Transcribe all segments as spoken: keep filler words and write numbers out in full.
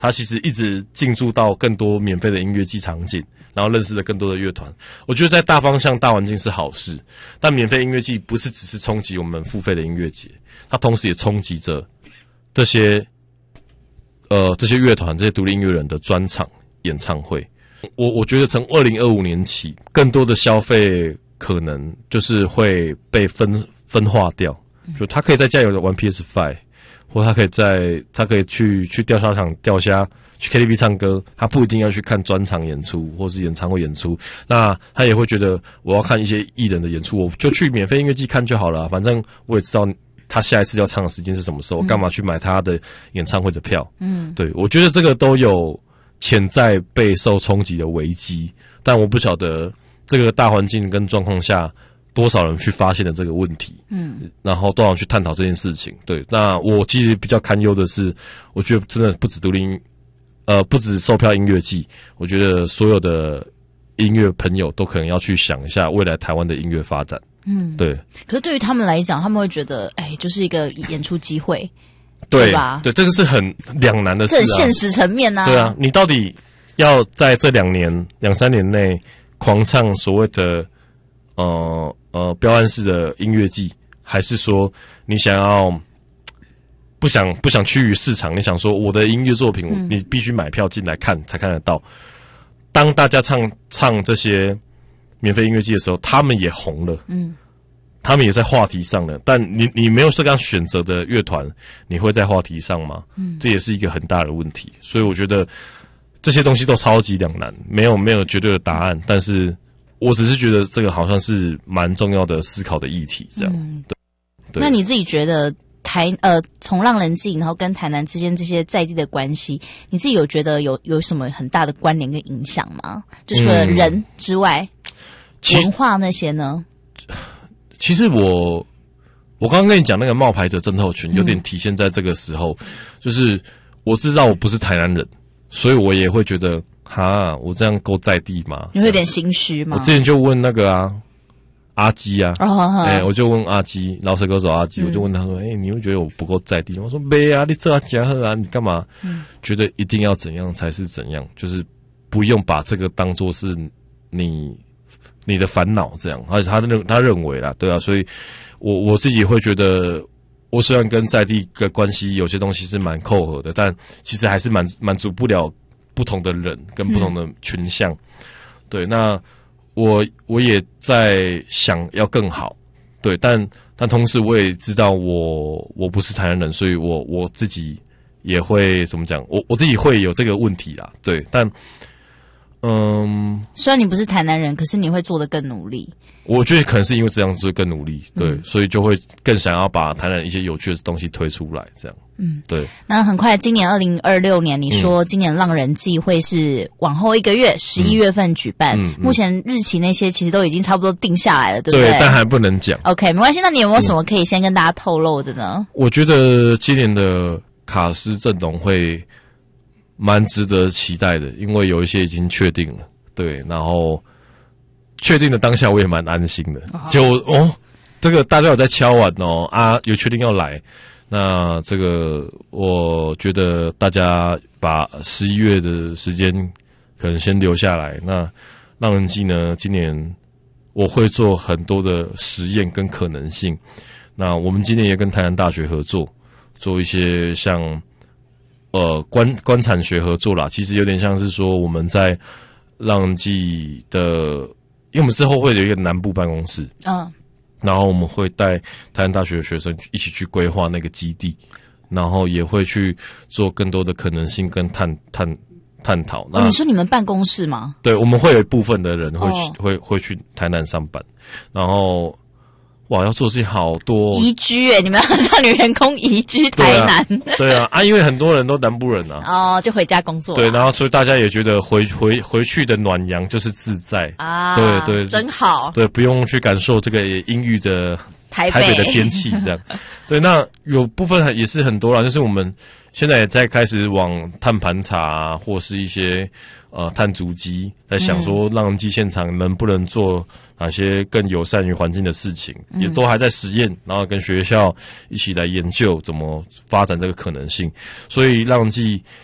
他其实一直进驻到更多免费的音乐季场景，然后认识了更多的乐团。我觉得在大方向、大环境是好事，但免费音乐季不是只是冲击我们付费的音乐节，它同时也冲击着这些呃这些乐团、这些独立音乐人的专场演唱会。我我觉得从二零二五年起，更多的消费可能就是会被分分化掉，就他可以在家里玩 P S 五， 或他可以在他可以去去钓虾场钓虾，去 K T V 唱歌，他不一定要去看专场演出或是演唱会演出。那他也会觉得我要看一些艺人的演出，我就去免费音乐季看就好了，反正我也知道他下一次要唱的时间是什么时候，我干嘛去买他的演唱会的票？嗯，对，我觉得这个都有潜在备受冲击的危机，但我不晓得这个大环境跟状况下多少人去发现了这个问题，嗯，然后多少人去探讨这件事情。对，那我其实比较堪忧的是，我觉得真的不止独立音，呃，不止售票音乐季，我觉得所有的音乐朋友都可能要去想一下未来台湾的音乐发展。嗯，对。 可是对于他们来讲，他们会觉得，哎，就是一个演出机会。 对, 对吧？ 对，这个是很两难的事啊， 这很现实层面啊。 对啊，你到底要在这两年、两三年内狂唱所谓的呃呃标案式的音乐季，还是说你想要不想不想趋于市场？你想说我的音乐作品，嗯、你必须买票进来看才看得到。当大家唱唱这些免费音乐季的时候，他们也红了。嗯。他们也在话题上了，但你你没有这样选择的乐团，你会在话题上吗？嗯，这也是一个很大的问题。所以我觉得这些东西都超级两难，没有没有绝对的答案。但是我只是觉得这个好像是蛮重要的思考的议题，这样。嗯、对, 对。 那你自己觉得台呃从浪人祭，然后跟台南之间这些在地的关系，你自己有觉得有有什么很大的关联跟影响吗？就除了人之外，嗯、文化那些呢？ 其实我我刚刚跟你讲那个冒牌者症候群，有点体现在这个时候，嗯、就是我知道我不是台南人，所以我也会觉得，哈，我这样够在地吗？ 你会有点心虚吗？ 我之前就问那个啊阿基啊，哎、 哦欸，我就问阿基，饶舌歌手阿基，嗯、我就问他说，哎、欸，你会觉得我不够在地吗？我说没啊，你这样讲啊，你干嘛？嗯、觉得一定要怎样才是怎样？就是不用把这个当作是你。你的烦恼这样，而且他认他认为啦，对啊，所以我我自己会觉得，我虽然跟在地的关系有些东西是蛮扣合的，但其实还是满满足不了不同的人跟不同的群像。嗯、对，那我我也在想要更好，对，但但同时我也知道我我不是台南人，所以我我自己也会怎么讲，我我自己会有这个问题啦，对，但。嗯， 虽然你不是台南人，可是你会做得更努力。 我觉得可能是因为这样子更努力，对，嗯、所以就会更想要把台南一些有趣的东西推出来，这样。嗯，对。那很快，今年二零二六年，你说今年浪人祭会是往后一个月，十一月份举办。嗯嗯、目前日期那些其实都已经差不多定下来了，对不对？ 对，但还不能讲。 OK， 没关系。那你有没有什么可以先跟大家透露的呢？ 嗯、我觉得今年的卡司阵容会。蛮值得期待的，因为有一些已经确定了，对，然后确定的当下我也蛮安心的，哦就哦，这个大家有在敲碗哦啊，有确定要来，那这个我觉得大家把十一月的时间可能先留下来。那浪人祭呢，今年我会做很多的实验跟可能性。那我们今年也跟台南大学合作，做一些像。呃，观观产学合作啦，其实有点像是说我们在浪人祭的，因为我们之后会有一个南部办公室，嗯，然后我们会带台南大学的学生一起去规划那个基地，然后也会去做更多的可能性跟探探探讨。 哦，你说你们办公室吗？ 对，我们会有一部分的人会去、哦、会会去台南上班，然后。哇，要做的事情好多、哦， 移居诶，你们要让女员工移居台南？ 对啊，对啊，啊，因为很多人都南部人啊， 哦，就回家工作、啊。 对，然后所以大家也觉得回回回去的暖阳就是自在啊， 对对， 真好， 对，不用去感受这个阴郁的台北台北的天气这样。对，那有部分也是很多啦，就是我们现在也在开始往碳盘查、啊、或是一些呃碳足迹，在想说浪人祭现场能不能做。哪些更友善于环境的事情，也都还在实验，然后跟学校一起来研究怎么发展这个可能性。所以浪人祭，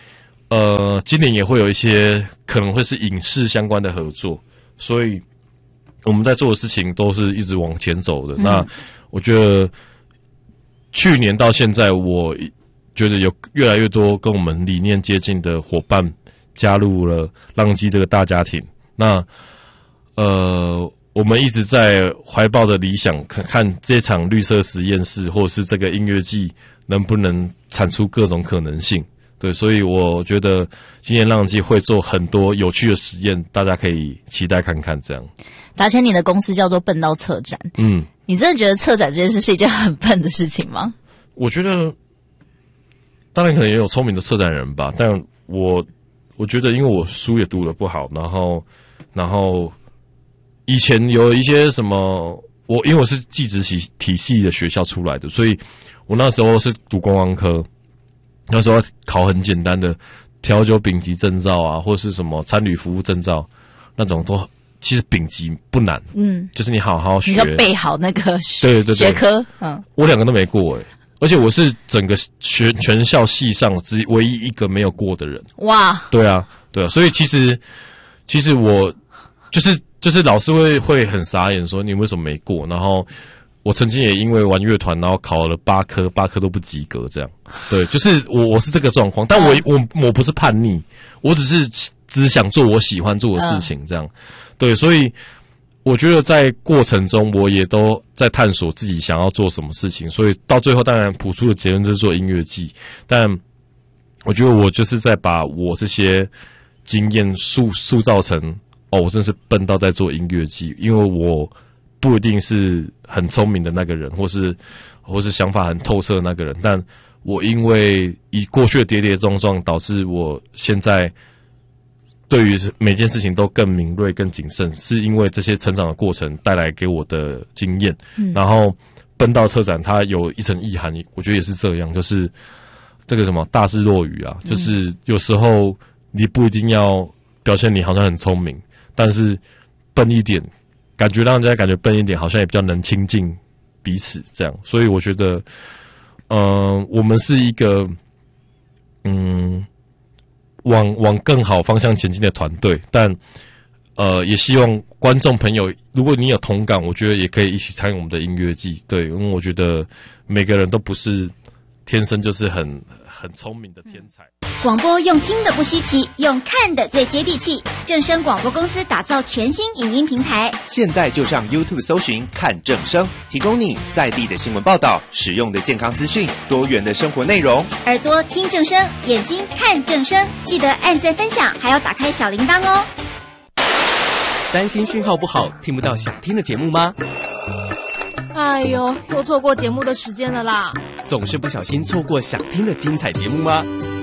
呃，今年也会有一些可能会是影视相关的合作，所以我们在做的事情都是一直往前走的。嗯、那我觉得去年到现在，我觉得有越来越多跟我们理念接近的伙伴加入了浪迹这个大家庭。那呃，我们一直在怀抱着理想，看看这场绿色实验室或是这个音乐季能不能产出各种可能性。对，所以我觉得今年浪迹会做很多有趣的实验，大家可以期待看看。这样， 达谦，你的公司叫做笨到策展，嗯，你真的觉得策展这件事是一件很笨的事情吗？ 我觉得，当然可能也有聪明的策展人吧，但我我觉得，因为我书也读得不好，然后然后以前有一些什么，我因为我是技职体体系的学校出来的，所以我那时候是读观光科。那时候考很简单的调酒丙级证照啊，或是什么餐旅服务证照，那种都其实丙级不难，嗯，就是你好好学， 你要背好那个对对对学科，嗯， 我两个都没过诶、欸，而且我是整个全全校系上只唯一一个没有过的人，哇，对啊，对啊，所以其实其实我就是就是老师会会很傻眼说你为什么没过，然后。我曾经也因为玩乐团，然后考了八科，八科都不及格，这样。对，就是我我是这个状况，但我我我不是叛逆，我只是只想做我喜欢做的事情，这样。对，所以我觉得在过程中，我也都在探索自己想要做什么事情，所以到最后，当然谱出的结论就是做音乐季。但我觉得我就是在把我这些经验塑塑造成，哦，我真是笨到在做音乐季，因为我。不一定是很聪明的那个人，或是或是想法很透彻的那个人，但我因为以过去的跌跌撞撞，导致我现在对于每件事情都更敏锐、更谨慎，是因为这些成长的过程带来给我的经验。嗯、然后奔到车展，它有一层意涵，我觉得也是这样，就是这个什么大智若愚啊，嗯、就是有时候你不一定要表现你好像很聪明，但是笨一点。感觉让人家感觉笨一点，好像也比较能亲近彼此这样，所以我觉得，嗯、呃，我们是一个，嗯，往往更好方向前进的团队，但呃，也希望观众朋友，如果你有同感，我觉得也可以一起参与我们的音乐季，对，因为我觉得每个人都不是天生就是很很聪明的天才。 广播用听的不稀奇，用看的最接地气。正声广播公司打造全新影音平台， 现在就上 YouTube 搜寻看正声，提供你在地的新闻报道、实用的健康资讯、多元的生活内容。 耳朵听正声，眼睛看正声，记得按赞分享，还要打开小铃铛哦。 担心讯号不好，听不到想听的节目吗？ 哎呦，又错过节目的时间了啦！ 总是不小心错过想听的精彩节目吗？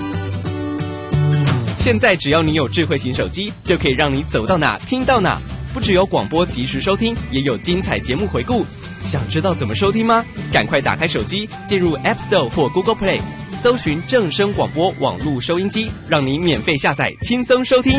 现在只要你有智慧型手机，就可以让你走到哪听到哪。不只有广播及时收听，也有精彩节目回顾。想知道怎么收听吗？赶快打开手机，进入 App Store 或 Google Play， 搜寻正声广播网络收音机，让你免费下载，轻松收听。